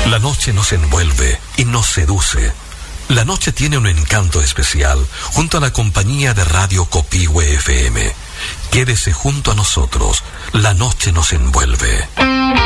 La noche nos envuelve y nos seduce. La noche tiene un encanto especial junto a la compañía de Radio Copihue FM. Quédese junto a nosotros. La noche nos envuelve.